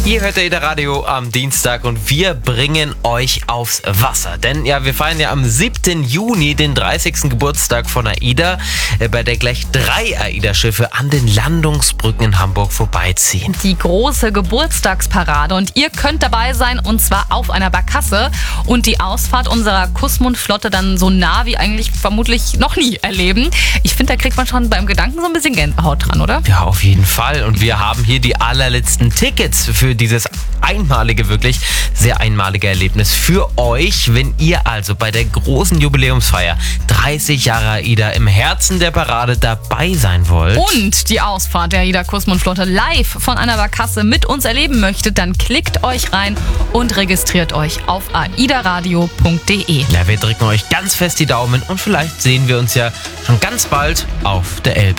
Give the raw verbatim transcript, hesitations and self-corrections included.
Ihr hört AIDA Radio am Dienstag und wir bringen euch aufs Wasser. Denn ja, wir feiern ja am siebten Juni den dreißigsten Geburtstag von AIDA, bei der gleich drei AIDA-Schiffe an den Landungsbrücken in Hamburg vorbeiziehen. Die große Geburtstagsparade und ihr könnt dabei sein und zwar auf einer Barkasse und die Ausfahrt unserer Kussmund-Flotte dann so nah wie eigentlich vermutlich noch nie erleben. Ich finde, da kriegt man schon beim Gedanken so ein bisschen Gänsehaut dran, oder? Ja, auf jeden Fall. Und wir haben hier die allerletzten Tickets für dieses einmalige, wirklich sehr einmalige Erlebnis für euch, wenn ihr also bei der großen Jubiläumsfeier dreißig Jahre AIDA im Herzen der Parade dabei sein wollt. Und die Ausfahrt der AIDA Kussmund-Flotte live von einer Barkasse mit uns erleben möchtet, dann klickt euch rein und registriert euch auf aidaradio punkt de. Ja, wir drücken euch ganz fest die Daumen und vielleicht sehen wir uns ja schon ganz bald auf der Elbe.